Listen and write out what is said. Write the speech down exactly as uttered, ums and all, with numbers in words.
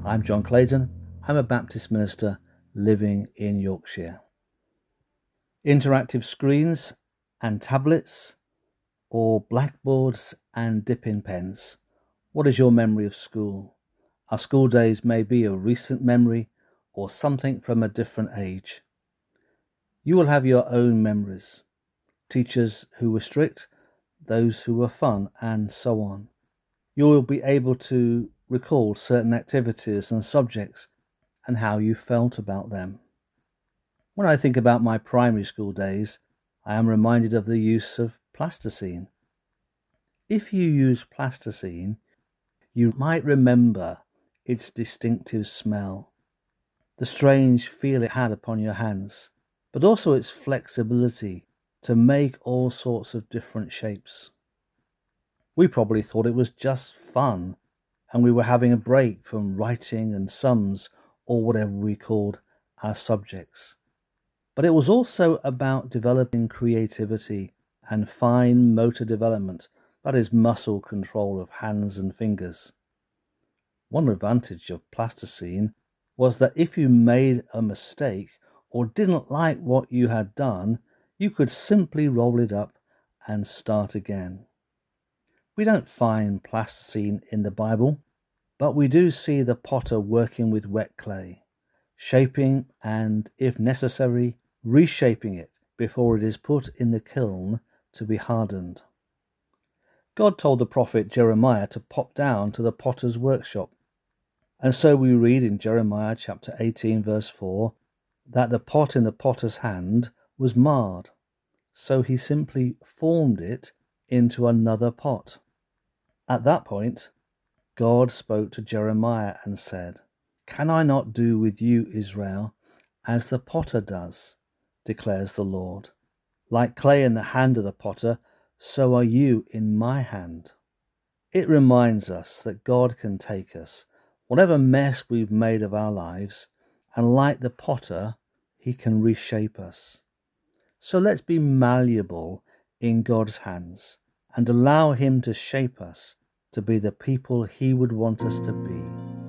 I'm John Clayton. I'm a Baptist minister living in Yorkshire. Interactive screens and tablets, or blackboards and dip-in pens. What is your memory of school? Our school days may be a recent memory or something from a different age. You will have your own memories. Teachers who were strict, those who were fun, and so on. You will be able to recall certain activities and subjects and how you felt about them. When I think about my primary school days, I am reminded of the use of plasticine. If you use plasticine, you might remember its distinctive smell, the strange feel it had upon your hands, but also its flexibility to make all sorts of different shapes. We probably thought it was just fun, and we were having a break from writing and sums or whatever we called our subjects. But it was also about developing creativity and fine motor development, that is, muscle control of hands and fingers. One advantage of plasticine was that if you made a mistake or didn't like what you had done, you could simply roll it up and start again. We don't find plasticine in the Bible, but we do see the potter working with wet clay, shaping and, if necessary, reshaping it before it is put in the kiln to be hardened. God told the prophet Jeremiah to pop down to the potter's workshop, and so we read in Jeremiah chapter eighteen verse four that the pot in the potter's hand was marred, so he simply formed it into another pot. At that point, God spoke to Jeremiah and said, "Can I not do with you, Israel, as the potter does, declares the Lord. Like clay in the hand of the potter, so are you in my hand." It reminds us that God can take us, whatever mess we've made of our lives, and like the potter, he can reshape us. So let's be malleable in God's hands and allow him to shape us to be the people he would want us to be.